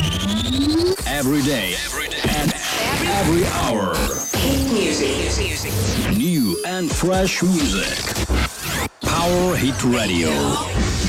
Every day. And every hour. Hit music. New and fresh music. Power Hit Radio.